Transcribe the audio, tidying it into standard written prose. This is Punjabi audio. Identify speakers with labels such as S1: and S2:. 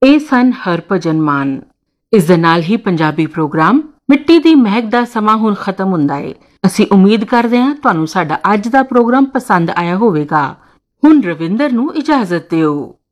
S1: ਇਹ ਸਨ ਹਰਭਜਨ ਮਾਨ। ਇਸ ਦੇ ਨਾਲ ਹੀ ਪੰਜਾਬੀ ਪ੍ਰੋਗਰਾਮ ਮਿੱਟੀ ਦੀ ਮਹਿਕ ਦਾ ਸਮਾਂ ਹੁਣ ਖਤਮ ਹੁੰਦਾ ਏ। ਅਸੀਂ ਉਮੀਦ ਕਰਦੇ ਹਾਂ ਤੁਹਾਨੂੰ ਸਾਡਾ ਅੱਜ ਦਾ ਪ੍ਰੋਗਰਾਮ ਪਸੰਦ ਆਇਆ ਹੋਵੇਗਾ। ਹੁਣ ਰਵਿੰਦਰ ਨੂੰ ਇਜਾਜ਼ਤ ਦਿਓ।